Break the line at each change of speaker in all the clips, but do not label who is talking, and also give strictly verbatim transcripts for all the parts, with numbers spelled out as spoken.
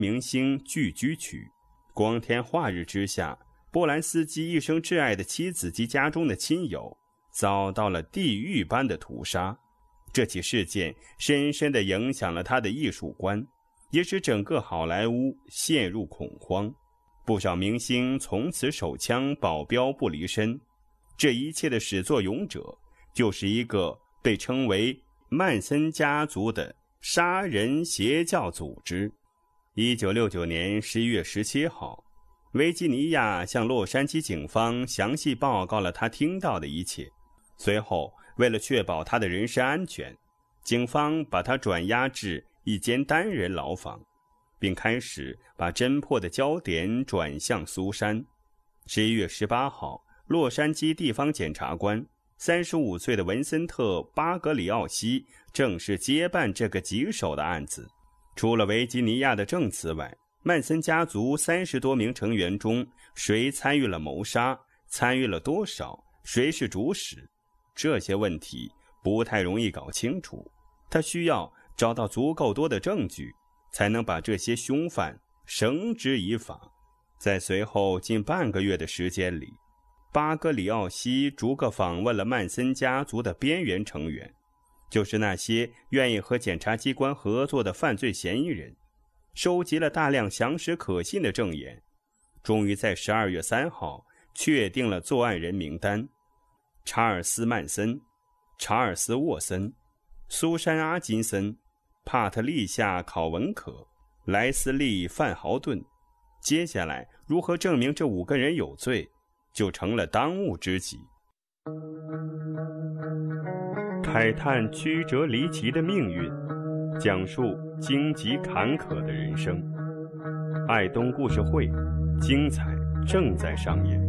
明星聚居区。光天化日之下，波兰斯基一生挚爱的妻子及家中的亲友遭到了地狱般的屠杀。这起事件深深地影响了他的艺术观，也使整个好莱坞陷入恐慌。不少明星从此手枪保镖不离身。这一切的始作俑者就是一个被称为曼森家族的杀人邪教组织。一九六九年十一月十七号，维吉尼亚向洛杉矶警方详细报告了他听到的一切。随后，为了确保他的人身安全，警方把他转押至一间单人牢房，并开始把侦破的焦点转向苏珊。十一月十八号，洛杉矶地方检察官三十五岁的文森特·巴格里奥西正式接办这个棘手的案子。除了维吉尼亚的证词外，曼森家族三十多名成员中，谁参与了谋杀，参与了多少，谁是主使，这些问题不太容易搞清楚。他需要找到足够多的证据，才能把这些凶犯绳之以法。在随后近半个月的时间里，巴格里奥西逐个访问了曼森家族的边缘成员，就是那些愿意和检察机关合作的犯罪嫌疑人，收集了大量详实可信的证言，终于在十二月三号确定了作案人名单：查尔斯·曼森、查尔斯·沃森、苏珊·阿金森、帕特丽夏·考文可、莱斯利·范豪顿。接下来如何证明这五个人有罪，就成了当务之急。慨叹曲折离奇的命运，讲述荆棘坎坷的人生。爱东故事会，精彩正在上演。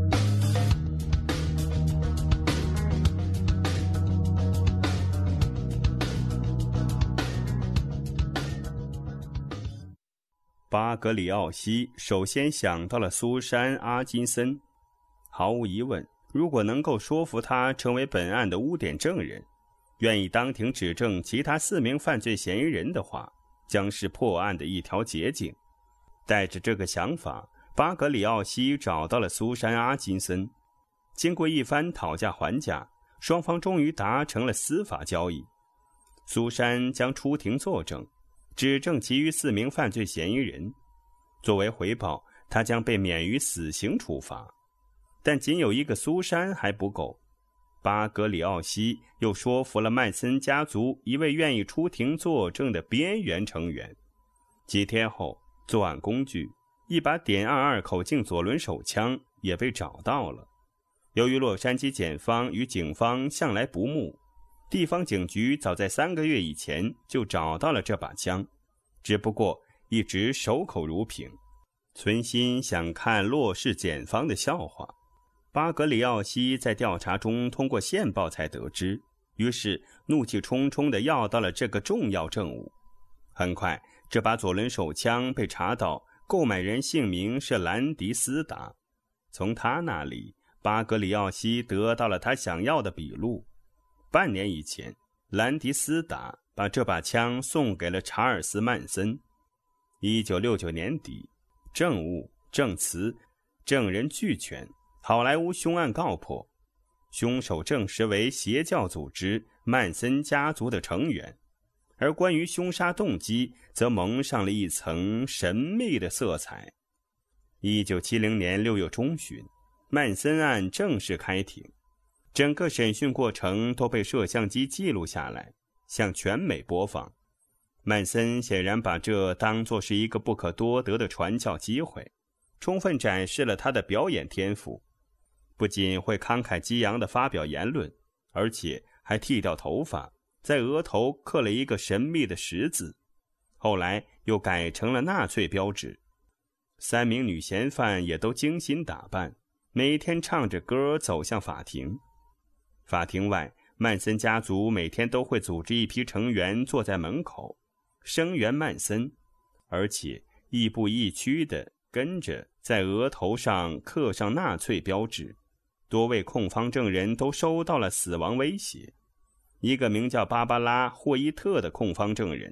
巴格里奥西首先想到了苏珊·阿金森。毫无疑问，如果能够说服他成为本案的污点证人，愿意当庭指证其他四名犯罪嫌疑人的话，将是破案的一条捷径。带着这个想法，巴格里奥西找到了苏珊·阿金森。经过一番讨价还价，双方终于达成了司法交易。苏珊将出庭作证，指证其余四名犯罪嫌疑人。作为回报，他将被免于死刑处罚。但仅有一个苏珊还不够，巴格里奥西又说服了曼森家族一位愿意出庭作证的边缘成员。几天后，作案工具一把点二二口径左轮手枪也被找到了。由于洛杉矶检方与警方向来不睦，地方警局早在三个月以前就找到了这把枪，只不过一直守口如瓶，存心想看洛氏检方的笑话。巴格里奥西在调查中通过线报才得知，于是怒气冲冲地要到了这个重要证物。很快，这把左轮手枪被查到，购买人姓名是兰迪斯达。从他那里，巴格里奥西得到了他想要的笔录。半年以前，兰迪斯达把这把枪送给了查尔斯·曼森。一九六九年底，证物、证词、证人俱全，好莱坞凶案告破，凶手证实为邪教组织曼森家族的成员，而关于凶杀动机则蒙上了一层神秘的色彩。一九七零年六月中旬，曼森案正式开庭，整个审讯过程都被摄像机记录下来，向全美播放。曼森显然把这当作是一个不可多得的传教机会，充分展示了他的表演天赋。不仅会慷慨激昂地发表言论，而且还剃掉头发，在额头刻了一个神秘的十字，后来又改成了纳粹标志。三名女嫌犯也都精心打扮，每天唱着歌走向法庭。法庭外，曼森家族每天都会组织一批成员坐在门口，声援曼森，而且亦步亦趋地跟着在额头上刻上纳粹标志。多位控方证人都收到了死亡威胁。一个名叫芭芭拉·霍伊特的控方证人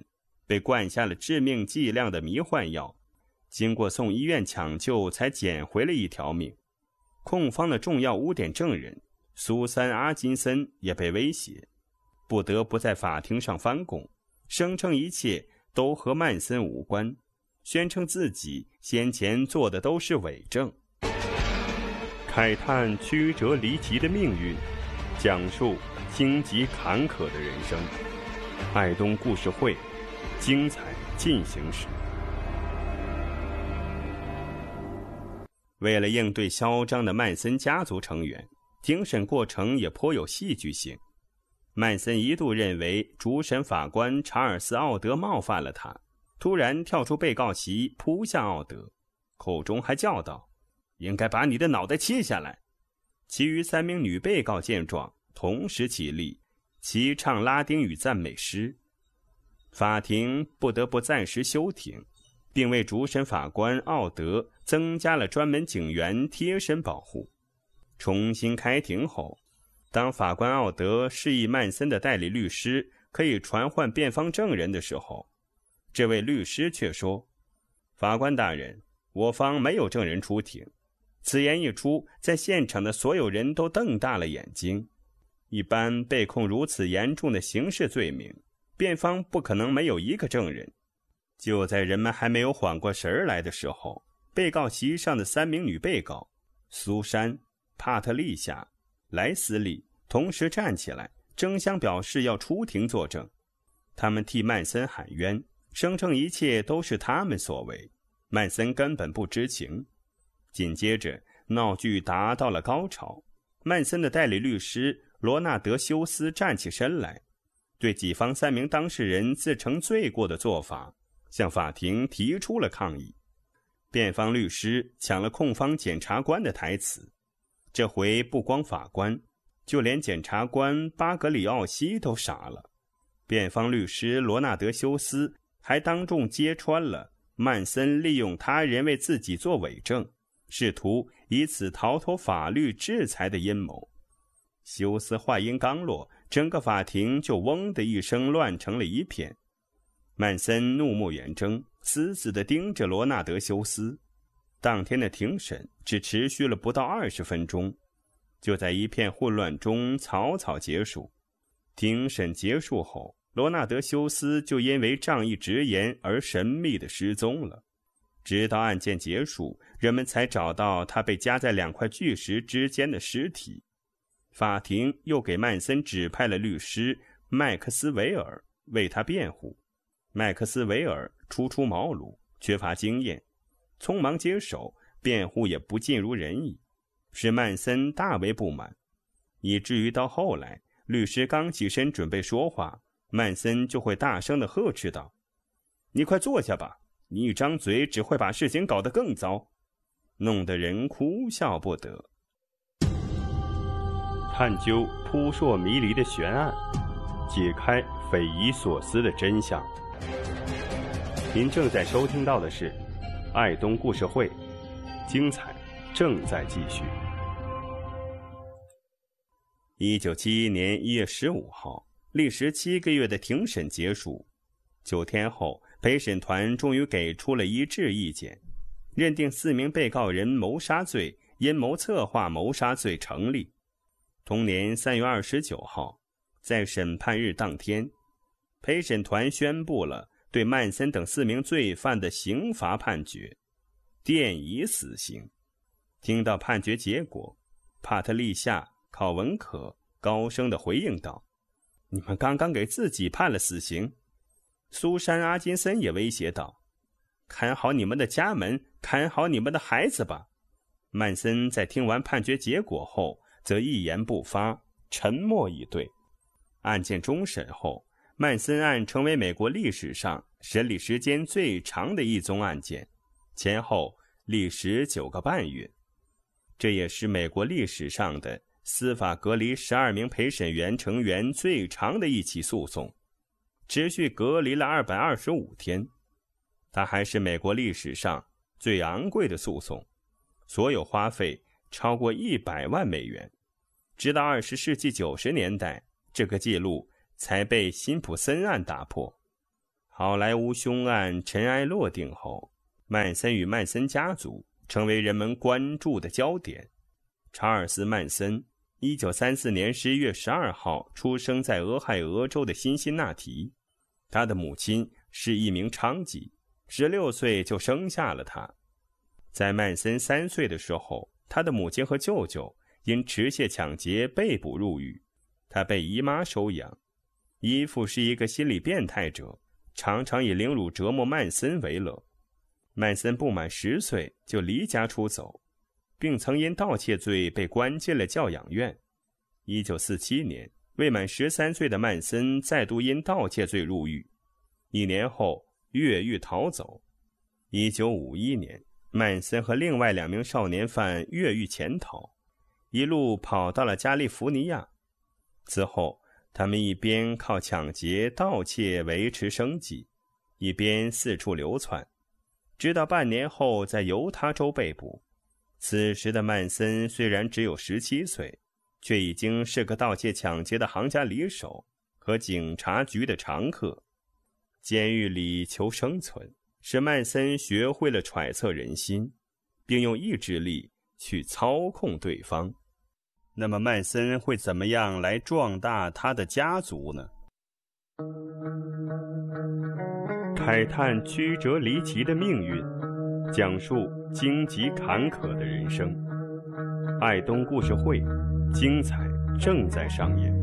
被灌下了致命剂量的迷幻药，经过送医院抢救才捡回了一条命。控方的重要污点证人苏珊·阿金森也被威胁，不得不在法庭上翻供，声称一切都和曼森无关，宣称自己先前做的都是伪证。慨叹曲折离奇的命运，讲述荆棘坎坷的人生。爱东故事会，精彩进行时。为了应对嚣张的曼森家族成员，庭审过程也颇有戏剧性。曼森一度认为主审法官查尔斯·奥德冒犯了他，突然跳出被告席扑向奥德，口中还叫道：“应该把你的脑袋切下来！”其余三名女被告见状，同时起立，齐唱拉丁语赞美诗。法庭不得不暂时休庭，并为主审法官奥德增加了专门警员贴身保护。重新开庭后，当法官奥德示意曼森的代理律师可以传唤辩方证人的时候，这位律师却说：“法官大人，我方没有证人出庭。”此言一出，在现场的所有人都瞪大了眼睛。一般被控如此严重的刑事罪名，辩方不可能没有一个证人。就在人们还没有缓过神来的时候，被告席上的三名女被告苏珊、帕特丽夏、莱斯利同时站起来，争相表示要出庭作证。他们替曼森喊冤，声称一切都是他们所为，曼森根本不知情。紧接着，闹剧达到了高潮。曼森的代理律师罗纳德·休斯站起身来，对己方三名当事人自称罪过的做法向法庭提出了抗议。辩方律师抢了控方检察官的台词，这回不光法官，就连检察官巴格里奥西都傻了。辩方律师罗纳德·休斯还当众揭穿了曼森利用他人为自己做伪证，试图以此逃脱法律制裁的阴谋。休斯话音刚落，整个法庭就嗡的一声乱成了一片。曼森怒目圆睁，死死地盯着罗纳德·休斯。当天的庭审只持续了不到二十分钟，就在一片混乱中草草结束。庭审结束后，罗纳德·休斯就因为仗义直言而神秘地失踪了。直到案件结束，人们才找到他被夹在两块巨石之间的尸体。法庭又给曼森指派了律师麦克斯韦尔为他辩护。麦克斯韦尔初出茅庐，缺乏经验，匆忙接手，辩护也不尽如人意，使曼森大为不满，以至于到后来，律师刚起身准备说话，曼森就会大声地呵斥道：“你快坐下吧，你一张嘴只会把事情搞得更糟。”弄得人哭笑不得。探究扑朔迷离的悬案，解开匪夷所思的真相。您正在收听到的是爱东故事会，精彩正在继续。一九七一年一月十五号，历时七个月的庭审结束。九天后，陪审团终于给出了一致意见，认定四名被告人谋杀罪、阴谋策划谋杀罪成立。同年三月二十九号，在审判日当天，陪审团宣布了对曼森等四名罪犯的刑罚判决，电以死刑。听到判决结果，帕特丽夏、考文可高声地回应道：“你们刚刚给自己判了死刑。”苏珊·阿金森也威胁道：“看好你们的家门，看好你们的孩子吧。”曼森在听完判决结果后则一言不发，沉默以对。案件终审后，曼森案成为美国历史上审理时间最长的一宗案件，前后历时九个半月。这也是美国历史上的司法隔离十二名陪审员成员最长的一起诉讼，持续隔离了二百二十五天。它还是美国历史上最昂贵的诉讼，所有花费超过一百万美元。直到二十世纪九十年代，这个记录才被辛普森案打破。 好莱坞凶案尘埃落定后，曼森与曼森家族成为人们关注的焦点。查尔斯·曼森一九三四年十一月十二号出生在俄亥俄州的辛辛那提，他的母亲是一名娼妓，十六岁就生下了他。在曼森三岁的时候，他的母亲和舅舅因持械抢劫被捕入狱，他被姨妈收养。姨父是一个心理变态者，常常以凌辱折磨曼森为乐。曼森不满十岁就离家出走，并曾因盗窃罪被关进了教养院。一九四七年，未满十三岁的曼森再度因盗窃罪入狱，一年后越狱逃走。一九五一年，曼森和另外两名少年犯越狱潜逃，一路跑到了加利福尼亚。此后，他们一边靠抢劫、盗窃维持生计，一边四处流窜，直到半年后在犹他州被捕。此时的曼森虽然只有十七岁，却已经是个盗窃抢劫的行家里手和警察局的常客。监狱里求生存，使曼森学会了揣测人心，并用意志力去操控对方。那么曼森会怎么样来壮大他的家族呢？慨叹曲折离奇的命运，讲述荆棘坎坷的人生。爱东故事会，精彩正在上演。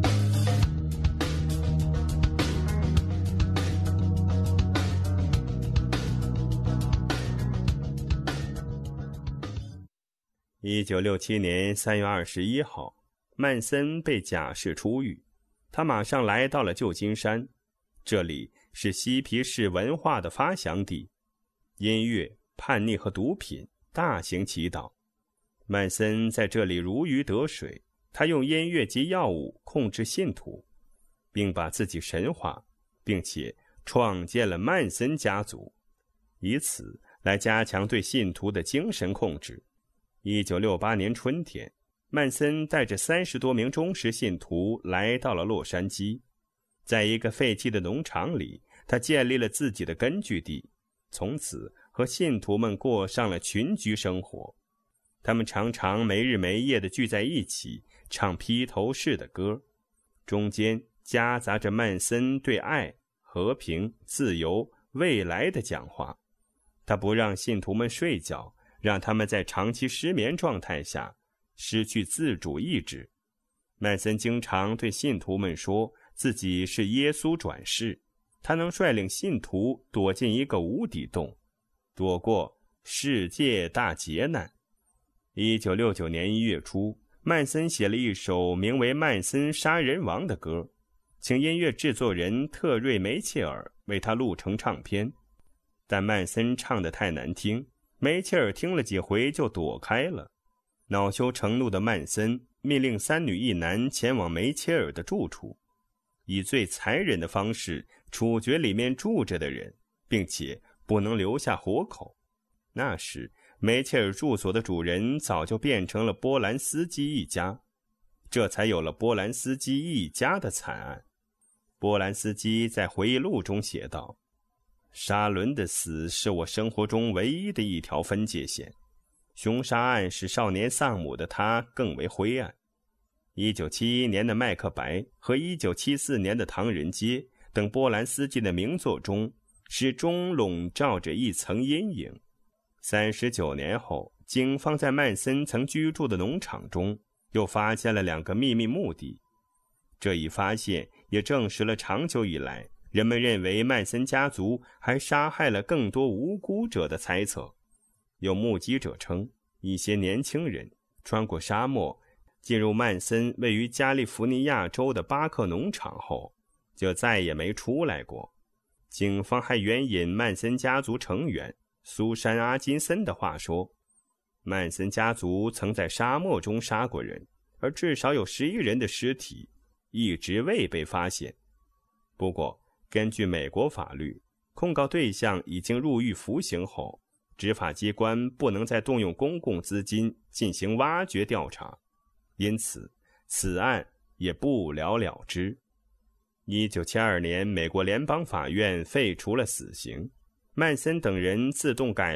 一九六七年三月二十一号，曼森被假释出狱，他马上来到了旧金山，这里是嬉皮士文化的发祥地，音乐、叛逆和毒品大行其道。曼森在这里如鱼得水，他用音乐及药物控制信徒，并把自己神化，并且创建了曼森家族，以此来加强对信徒的精神控制。一九六八年春天，曼森带着三十多名忠实信徒来到了洛杉矶，在一个废弃的农场里，他建立了自己的根据地，从此和信徒们过上了群居生活。他们常常没日没夜地聚在一起，唱披头士的歌，中间夹杂着曼森对爱、和平、自由、未来的讲话。他不让信徒们睡觉，让他们在长期失眠状态下失去自主意志。曼森经常对信徒们说自己是耶稣转世，他能率领信徒躲进一个无底洞，躲过世界大劫难。一九六九年一月初，曼森写了一首名为《曼森杀人王》的歌，请音乐制作人特瑞梅切尔为他录成唱片。但曼森唱得太难听，梅切尔听了几回就躲开了。恼羞成怒的曼森命令三女一男前往梅切尔的住处，以最残忍的方式处决里面住着的人，并且不能留下活口。那时梅切尔住所的主人早就变成了波兰斯基一家，这才有了波兰斯基一家的惨案。波兰斯基在回忆录中写道，沙伦的死是我生活中唯一的一条分界线，凶杀案使少年丧母的他更为灰暗。一九七一年的《麦克白》和一九七四年的《唐人街》等波兰斯基的名作中，始终笼罩着一层阴影。三十九年后，警方在曼森曾居住的农场中又发现了两个秘密墓地。这一发现也证实了长久以来人们认为曼森家族还杀害了更多无辜者的猜测。有目击者称，一些年轻人穿过沙漠进入曼森位于加利福尼亚州的巴克农场后就再也没出来过。警方还援引曼森家族成员苏珊·阿金森的话说，曼森家族曾在沙漠中杀过人，而至少有十一人的尸体一直未被发现。不过根据美国法律，控告对象已经入狱服刑后，执法机关不能再动用公共资金进行挖掘调查，因此此案也不了了之。 一九七二年，美国联邦法院废除了死刑，曼森等人自动改